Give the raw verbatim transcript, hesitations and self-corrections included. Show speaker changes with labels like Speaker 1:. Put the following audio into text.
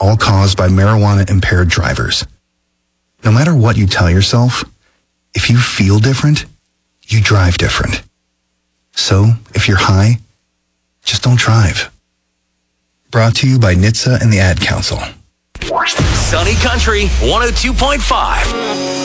Speaker 1: all caused by marijuana-impaired drivers. No matter what you tell yourself, if you feel different, you drive different. So, if you're high, just don't drive. Brought to you by N H T S A and the Ad Council.
Speaker 2: Sunny Country one oh two point five.